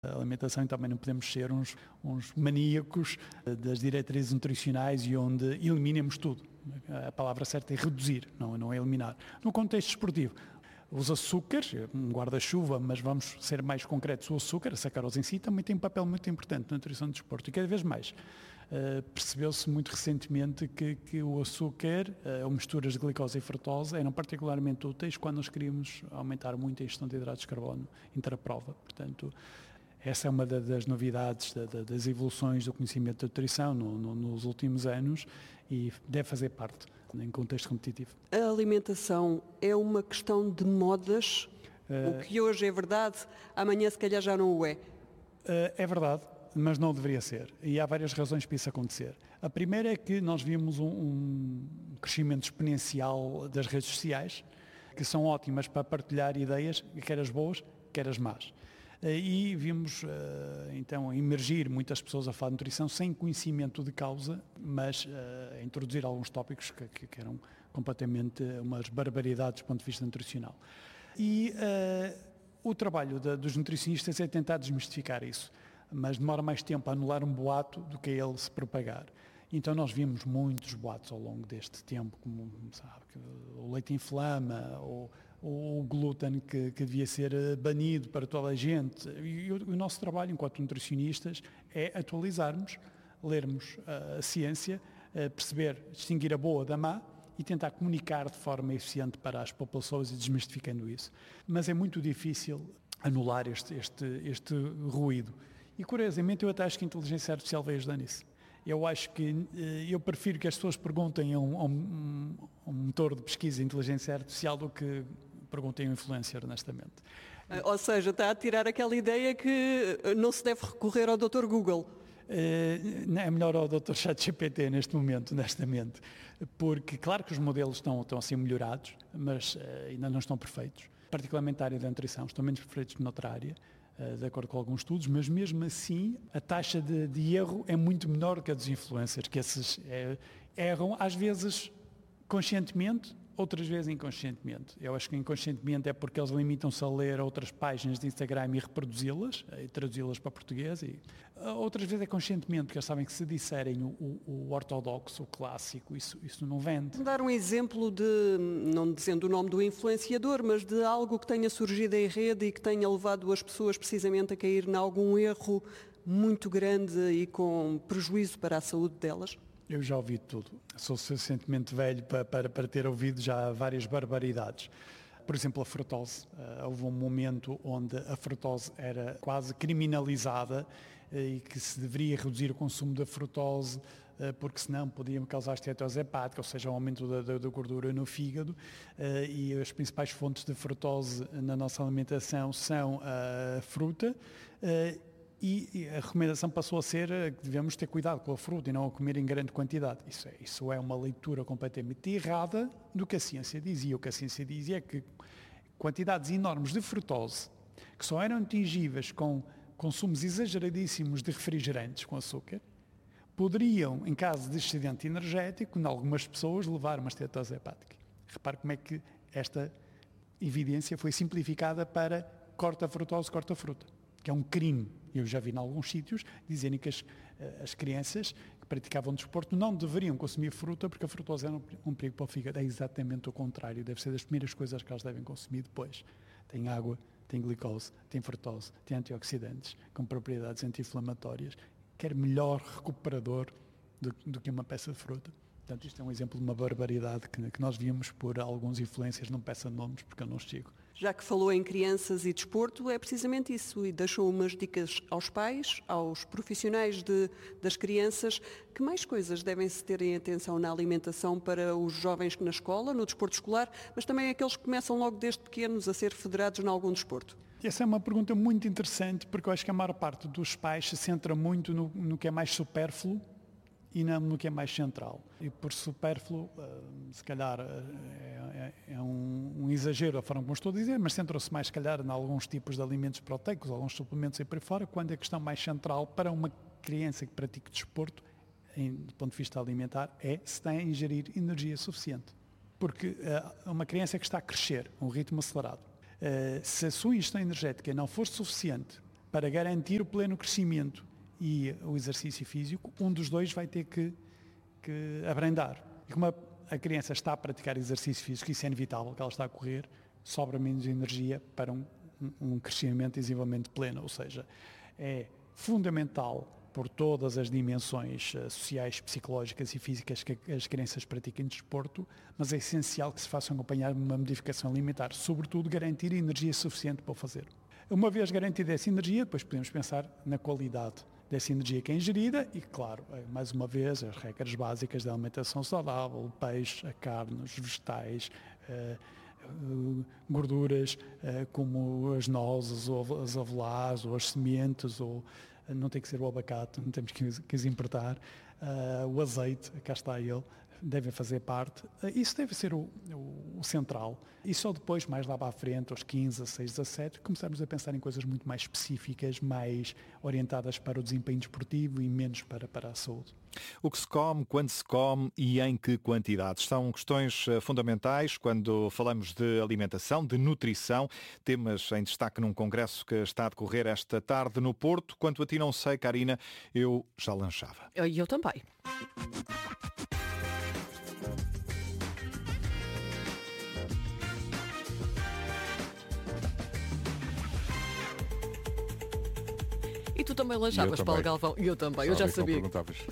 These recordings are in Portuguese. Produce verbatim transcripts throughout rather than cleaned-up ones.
A alimentação, e também não podemos ser uns, uns maníacos das diretrizes nutricionais e onde eliminemos tudo. A palavra certa é reduzir, não, não é eliminar. No contexto esportivo, os açúcares, um guarda-chuva, mas vamos ser mais concretos, o açúcar, a sacarose em si, também tem um papel muito importante na nutrição do desporto. E cada vez mais uh, percebeu-se muito recentemente que, que o açúcar, uh, ou misturas de glicose e frutose, eram particularmente úteis quando nós queríamos aumentar muito a ingestão de hidratos de carbono intraprova. Portanto, essa é uma das novidades, das evoluções do conhecimento da nutrição no, no, nos últimos anos e deve fazer parte em contexto competitivo. A alimentação é uma questão de modas? Uh, o que hoje é verdade, amanhã se calhar já não o é? Uh, é verdade, mas não deveria ser. E há várias razões para isso acontecer. A primeira é que nós vimos um, um crescimento exponencial das redes sociais, que são ótimas para partilhar ideias, quer as boas, quer as más. E vimos, então, emergir muitas pessoas a falar de nutrição sem conhecimento de causa, mas a introduzir alguns tópicos que, que eram completamente umas barbaridades do ponto de vista nutricional. E uh, o trabalho de, dos nutricionistas é tentar desmistificar isso, mas demora mais tempo a anular um boato do que a ele se propagar. Então nós vimos muitos boatos ao longo deste tempo, como sabe, que o leite inflama, ou, ou o glúten que, que devia ser banido para toda a gente. E o, o nosso trabalho enquanto nutricionistas é atualizarmos, lermos a, a ciência, a perceber, distinguir a boa da má e tentar comunicar de forma eficiente para as populações e desmistificando isso. Mas é muito difícil anular este, este, este ruído. E curiosamente eu até acho que a inteligência artificial veio ajudar nisso. Eu acho que, eu prefiro que as pessoas perguntem a um, a um, a um motor de pesquisa de inteligência artificial do que perguntem a um influencer, honestamente. Ou seja, está a tirar aquela ideia que não se deve recorrer ao doutor Google. É melhor ao doutor ChatGPT neste momento, honestamente, porque claro que os modelos estão, estão a ser melhorados, mas ainda não estão perfeitos, particularmente a área da nutrição, estão menos perfeitos que noutra área, de acordo com alguns estudos, mas mesmo assim a taxa de, de erro é muito menor que a dos influencers, que esses é, erram às vezes conscientemente, outras vezes inconscientemente. Eu acho que inconscientemente é porque eles limitam-se a ler outras páginas de Instagram e reproduzi-las, e traduzi-las para português, e outras vezes é conscientemente, porque eles sabem que se disserem o, o, o ortodoxo, o clássico, isso, isso não vende. Vou dar um exemplo de, não dizendo o nome do influenciador, mas de algo que tenha surgido em rede e que tenha levado as pessoas precisamente a cair em algum erro muito grande e com prejuízo para a saúde delas? Eu já ouvi tudo. Sou suficientemente velho para, para, para ter ouvido já várias barbaridades. Por exemplo, a frutose. Uh, houve um momento onde a frutose era quase criminalizada uh, e que se deveria reduzir o consumo da frutose uh, porque senão podia causar esteatose hepática, ou seja, um aumento da, da, da gordura no fígado. Uh, e as principais fontes de frutose na nossa alimentação são a fruta. Uh, E a recomendação passou a ser que devemos ter cuidado com a fruta e não a comer em grande quantidade. Isso é, isso é uma leitura completamente errada do que a ciência dizia. O que a ciência dizia é que quantidades enormes de frutose, que só eram atingíveis com consumos exageradíssimos de refrigerantes com açúcar, poderiam, em caso de excedente energético, em algumas pessoas, levar uma esteatose hepática. Repare como é que esta evidência foi simplificada para corta a frutose, corta a fruta, que é um crime. Eu já vi em alguns sítios dizerem que as, as crianças que praticavam desporto não deveriam consumir fruta porque a frutose era um perigo para o fígado. É exatamente o contrário, deve ser das primeiras coisas que elas devem consumir depois. Tem água, tem glicose, tem frutose, tem antioxidantes com propriedades anti-inflamatórias, que é melhor recuperador do, do que uma peça de fruta. Portanto, isto é um exemplo de uma barbaridade que, que nós vimos por alguns influencers, não peço nomes porque eu não chego. Já que falou em crianças e desporto, é precisamente isso, e deixou umas dicas aos pais, aos profissionais de, das crianças, que mais coisas devem-se ter em atenção na alimentação para os jovens na escola, no desporto escolar, mas também aqueles que começam logo desde pequenos a ser federados em algum desporto? Essa é uma pergunta muito interessante, porque eu acho que a maior parte dos pais se centra muito no, no que é mais supérfluo e não no que é mais central. E por supérfluo, se calhar é, é, é um, um exagero a forma como estou a dizer, mas centra-se mais, se calhar, em alguns tipos de alimentos proteicos, alguns suplementos aí para fora, quando a questão mais central para uma criança que pratique desporto, em, do ponto de vista alimentar, é se tem a ingerir energia suficiente. Porque uh, uma criança que está a crescer a um ritmo acelerado, uh, se a sua ingestão energética não for suficiente para garantir o pleno crescimento e o exercício físico, um dos dois vai ter que, que abrandar. E como a, a criança está a praticar exercício físico, isso é inevitável, que ela está a correr, sobra menos energia para um, um, um crescimento e desenvolvimento pleno. Ou seja, é fundamental por todas as dimensões uh, sociais, psicológicas e físicas que as crianças pratiquem desporto, mas é essencial que se façam acompanhar uma modificação alimentar, sobretudo garantir energia suficiente para o fazer. Uma vez garantida essa energia, depois podemos pensar na qualidade dessa energia que é ingerida e, claro, mais uma vez, as regras básicas da alimentação saudável, o peixe, a carne, os vegetais, uh, uh, gorduras uh, como as nozes, ou as avelares, ou as sementes, ou não tem que ser o abacate, não temos que, que os importar, uh, o azeite, cá está ele, devem fazer parte. Uh, isso deve ser o, o, o central. E só depois, mais lá para a frente, aos quinze, dezasseis, dezassete, começarmos a pensar em coisas muito mais específicas, mais orientadas para o desempenho desportivo e menos para, para a saúde. O que se come, quando se come e em que quantidades. São questões fundamentais quando falamos de alimentação, de nutrição. Temas em destaque num congresso que está a decorrer esta tarde no Porto. Quanto a ti não sei, Karina, eu já lanchava. E eu também. E tu também lanchavas, Paulo Galvão? E eu também, eu já sabia.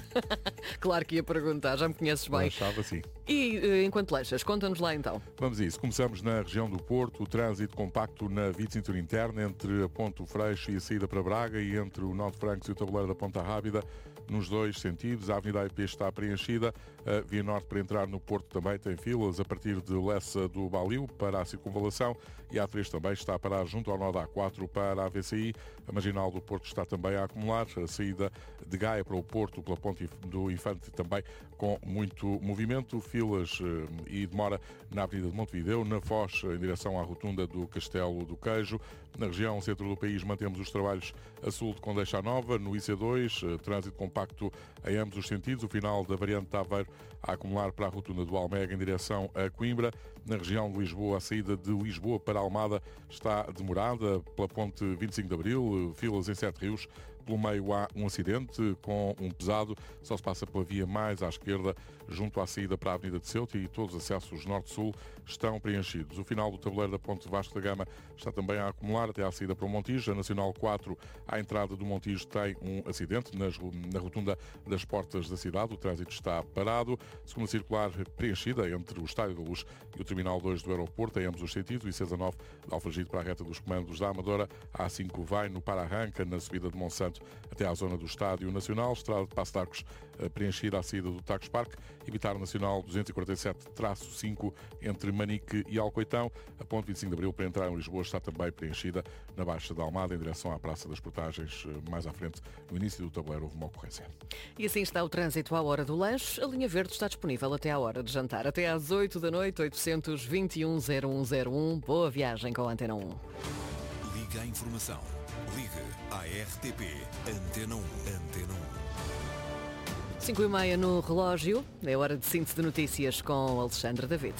Claro que ia perguntar, já me conheces bem. Lanchava, sim. E enquanto lanchas, conta-nos lá então. Vamos a isso. Começamos na região do Porto, o trânsito compacto na via de cintura interna entre a Ponte do Freixo e a saída para Braga e entre o Nó de Francos e o tabuleiro da Ponta Rábida, nos dois sentidos. A Avenida A I P está preenchida. A Via Norte para entrar no Porto também tem filas a partir de Lessa do Baliu para a circunvalação e a A três também está a parar junto ao nó da A quatro para a V C I. A Marginal do Porto está também a acumular. A saída de Gaia para o Porto pela Ponte do Infante também com muito movimento. Filas e demora na Avenida de Montevideo, na Foz em direção à rotunda do Castelo do Queijo. Na região centro do país mantemos os trabalhos a sul de Condeixa Nova, no I C dois, trânsito compacto em ambos os sentidos. O final da variante de Aveiro a acumular para a rotunda do Almega em direção a Coimbra. Na região de Lisboa, a saída de Lisboa para Almada está demorada pela ponte vinte e cinco de Abril, filas em Sete Rios. Pelo meio há um acidente com um pesado, só se passa pela via mais à esquerda, junto à saída para a Avenida de Ceuta, e todos os acessos norte-sul estão preenchidos. O final do tabuleiro da Ponte Vasco da Gama está também a acumular até à saída para o Montijo. A Nacional quatro, à entrada do Montijo, tem um acidente nas, na rotunda das portas da cidade. O trânsito está parado. Segunda circular preenchida entre o Estádio da Luz e o Terminal dois do aeroporto, em ambos os sentidos. O I C dezanove de Alfragide para a reta dos comandos da Amadora. A A cinco vai no para-arranca, na subida de Monsanto até à zona do Estádio Nacional. Estrada de Passo de Arcos preenchida à saída do Tagus Parque. Evitar Nacional duzentos e quarenta e sete traço cinco entre Manique e Alcoitão. A ponte vinte e cinco de Abril para entrar em Lisboa está também preenchida na Baixa da Almada, em direção à Praça das Portagens. Mais à frente, no início do tabuleiro, houve uma ocorrência. E assim está o trânsito à hora do lanche. A linha verde está disponível até à hora de jantar. Até às oito da noite, oitocentos e vinte e um, zero um zero um. Boa viagem com a Antena um. Liga a informação. Ligue à R T P Antena um. Antena um. cinco e meia no relógio. É hora de síntese de notícias com Alexandre David.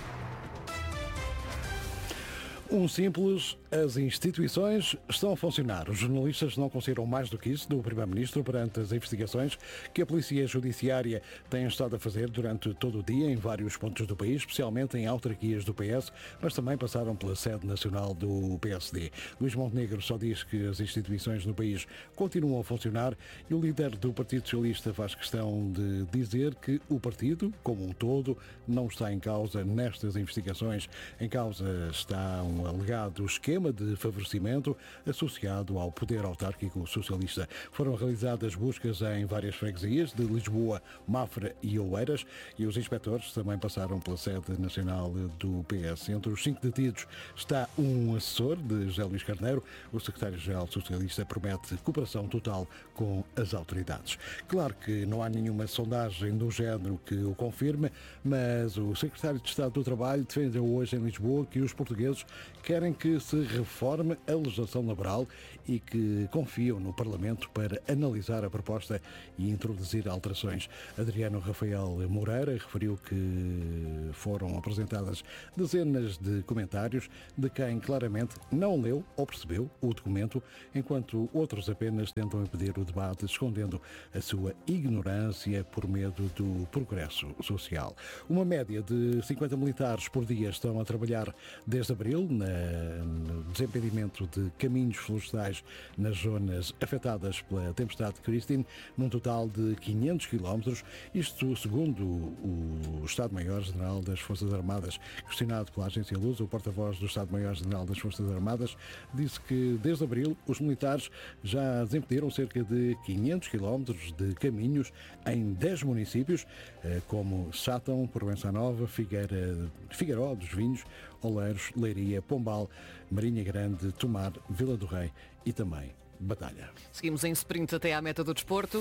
Um simples, as instituições estão a funcionar. Os jornalistas não conseguiram mais do que isso do Primeiro-Ministro perante as investigações que a Polícia Judiciária tem estado a fazer durante todo o dia em vários pontos do país, especialmente em autarquias do P S, mas também passaram pela sede nacional do P S D. Luís Montenegro só diz que as instituições no país continuam a funcionar e o líder do Partido Socialista faz questão de dizer que o partido, como um todo, não está em causa nestas investigações. Em causa está um um alegado esquema de favorecimento associado ao poder autárquico socialista. Foram realizadas buscas em várias freguesias de Lisboa, Mafra e Oeiras e os inspectores também passaram pela sede nacional do P S. Entre os cinco detidos está um assessor de José Luís Carneiro. O secretário-geral socialista promete cooperação total com as autoridades. Claro que não há nenhuma sondagem do género que o confirme, mas o secretário de Estado do Trabalho defendeu hoje em Lisboa que os portugueses querem que se reforme a legislação laboral e que confiam no Parlamento para analisar a proposta e introduzir alterações. Adriano Rafael Moreira referiu que foram apresentadas dezenas de comentários de quem claramente não leu ou percebeu o documento, enquanto outros apenas tentam impedir o debate, escondendo a sua ignorância por medo do progresso social. Uma média de cinquenta militares por dia estão a trabalhar desde abril na, no desimpedimento de caminhos florestais nas zonas afetadas pela tempestade Christine, num total de quinhentos quilómetros, isto segundo o Estado-Maior-General das Forças Armadas. Questionado pela agência Lusa, o porta-voz do Estado-Maior-General das Forças Armadas disse que desde abril os militares já desimpediram cerca de quinhentos quilómetros de caminhos em dez municípios, como Sátão, Provença Nova, Figueira, Figueiró dos Vinhos, Oleiros, Leiria, Pombal, Marinha Grande, Tomar, Vila do Rei e também Batalha. Seguimos em sprint até à meta do desporto.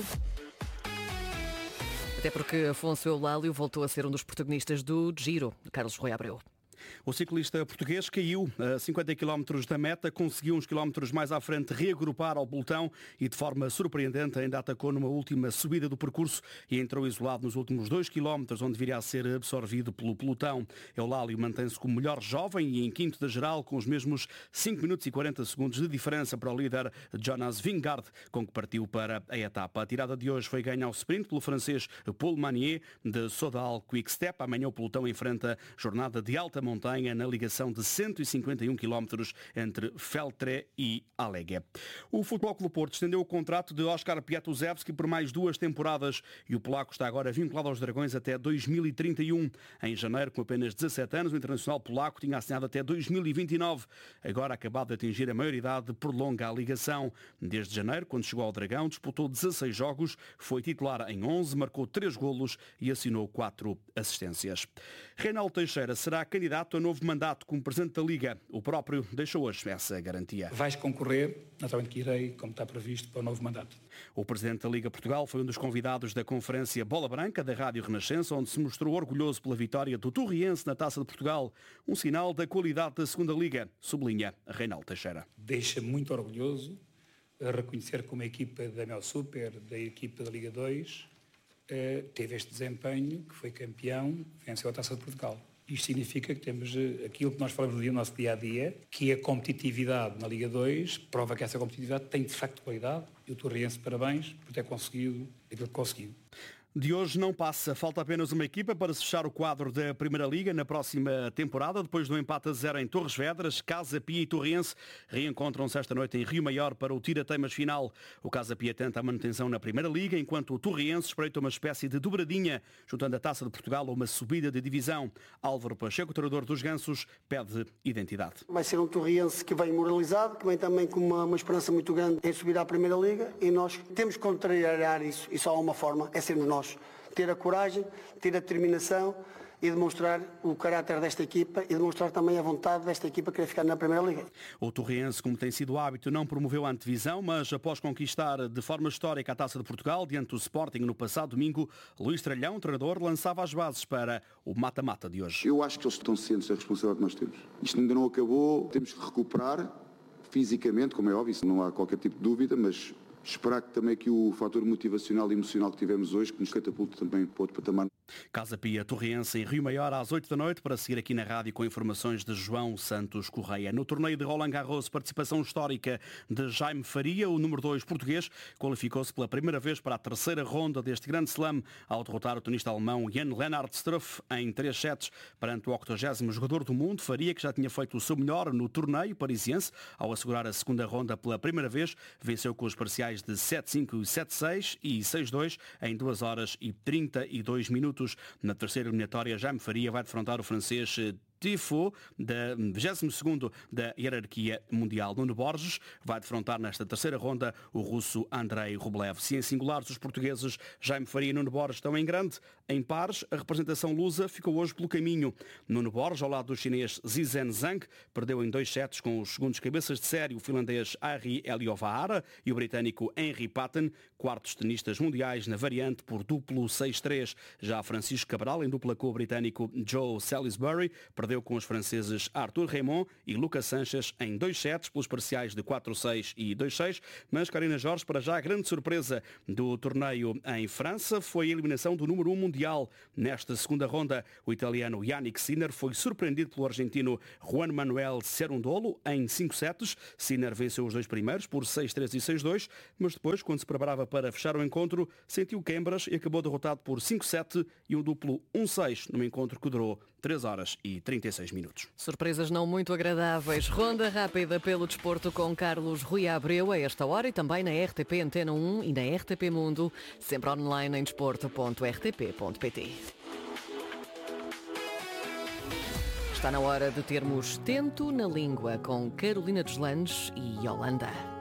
Até porque Afonso Eulálio voltou a ser um dos protagonistas do Giro. Carlos Rui Abreu. O ciclista português caiu a cinquenta quilómetros da meta, conseguiu uns quilómetros mais à frente reagrupar ao pelotão e de forma surpreendente ainda atacou numa última subida do percurso e entrou isolado nos últimos dois quilómetros, onde viria a ser absorvido pelo pelotão. Eulálio mantém-se como melhor jovem e em quinto da geral, com os mesmos cinco minutos e quarenta segundos de diferença para o líder Jonas Vingegaard, com que partiu para a etapa. A tirada de hoje foi ganha ao sprint pelo francês Paul Manier de Sodal Quick Step. Amanhã o pelotão enfrenta jornada de alta montanha na ligação de cento e cinquenta e um quilómetros entre Feltre e Alleghe. O Futebol Clube do Porto estendeu o contrato de Oskar Piatuzewski por mais duas temporadas e o polaco está agora vinculado aos Dragões até dois mil e trinta e um. Em janeiro, com apenas dezassete anos, o internacional polaco tinha assinado até dois mil e vinte e nove. Agora, acabado de atingir a maioridade, prolonga a ligação. Desde janeiro, quando chegou ao Dragão, disputou dezasseis jogos, foi titular em onze, marcou três golos e assinou quatro assistências. Reinaldo Teixeira será candidato a novo mandato como Presidente da Liga. O próprio deixou hoje essa garantia. Vais concorrer, naturalmente que irei, como está previsto, para o novo mandato. O Presidente da Liga Portugal foi um dos convidados da conferência Bola Branca da Rádio Renascença, onde se mostrou orgulhoso pela vitória do Torriense na Taça de Portugal, um sinal da qualidade da segunda Liga, sublinha Reinaldo Teixeira. Deixa muito orgulhoso a reconhecer como a equipa da Mel Super, da equipa da Liga dois, teve este desempenho, que foi campeão, venceu a Taça de Portugal. Isto significa que temos aquilo que nós falamos no nosso dia-a-dia, que a competitividade na Liga dois prova que essa competitividade tem de facto qualidade e o Torriense, parabéns por ter conseguido aquilo que conseguiu. De hoje não passa. Falta apenas uma equipa para se fechar o quadro da Primeira Liga na próxima temporada. Depois do empate a zero em Torres Vedras, Casa Pia e Torriense reencontram-se esta noite em Rio Maior para o tira-teimas final. O Casa Pia tenta a manutenção na Primeira Liga, enquanto o Torriense espreita uma espécie de dobradinha, juntando a Taça de Portugal a uma subida de divisão. Álvaro Pacheco, treinador dos Gansos, pede identidade. Vai ser um Torriense que vem moralizado, que vem também com uma, uma esperança muito grande em subir à Primeira Liga, e nós temos que contrariar isso, e só há uma forma, é sermos nós. Ter a coragem, ter a determinação e demonstrar o caráter desta equipa e demonstrar também a vontade desta equipa querer ficar na Primeira Liga. O Torriense, como tem sido hábito, não promoveu a antevisão, mas após conquistar de forma histórica a Taça de Portugal diante do Sporting no passado domingo, Luís Tralhão, treinador, lançava as bases para o mata-mata de hoje. Eu acho que eles estão cientes da responsabilidade que nós temos. Isto ainda não acabou, temos que recuperar fisicamente, como é óbvio, isso não há qualquer tipo de dúvida, mas esperar que também que o fator motivacional e emocional que tivemos hoje, que nos catapulte também para outro patamar. Casa Pia Torriense em Rio Maior às oito da noite, para seguir aqui na rádio com informações de João Santos Correia. No torneio de Roland Garros, participação histórica de Jaime Faria, o número dois português, qualificou-se pela primeira vez para a terceira ronda deste grande slam, ao derrotar o tenista alemão Jan-Lennard Struff em três sets perante o octogésimo jogador do mundo. Faria, que já tinha feito o seu melhor no torneio parisiense, ao assegurar a segunda ronda pela primeira vez, venceu com os parciais de sete cinco, sete seis e seis dois em duas horas e trinta e dois minutos. Na terceira eliminatória, Jaime Faria vai defrontar o francês Tifo, da vigésimo segundo da hierarquia mundial. Nuno Borges vai defrontar nesta terceira ronda o russo Andrei Rublev. Se em singulares os portugueses Jaime Faria e Nuno Borges estão em grande, em pares a representação lusa ficou hoje pelo caminho. Nuno Borges, ao lado do chinês Zizhen Zhang, perdeu em dois sets com os segundos cabeças de série, o finlandês Ari Eliovahara e o britânico Henry Patton, quartos tenistas mundiais na variante por duplo seis três. Já Francisco Cabral, em dupla com o britânico Joe Salisbury, perdeu perdeu com os franceses Arthur Raymond e Lucas Sanches em dois sets, pelos parciais de quatro seis e dois seis, mas Karina Jorge, para já a grande surpresa do torneio em França foi a eliminação do número um mundial. Nesta segunda ronda, o italiano Yannick Sinner foi surpreendido pelo argentino Juan Manuel Cerundolo em cinco sets. Sinner venceu os dois primeiros por seis três e seis dois, mas depois, quando se preparava para fechar o encontro, sentiu queimbras e acabou derrotado por cinco sete e um duplo um seis, num encontro que durou três horas e trinta e seis minutos. Surpresas não muito agradáveis. Ronda rápida pelo desporto com Carlos Rui Abreu a esta hora e também na R T P Antena um e na R T P Mundo, sempre online em desporto ponto r t p ponto p t. Está na hora de termos Tento na Língua com Carolina dos Landes e Yolanda.